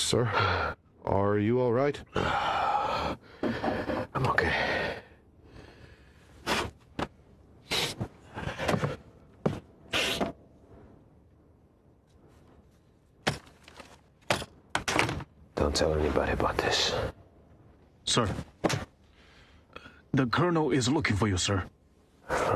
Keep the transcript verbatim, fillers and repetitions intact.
sir. Are you all right? I'm okay. Don't tell anybody about this. Sir. The Colonel is looking for you, sir.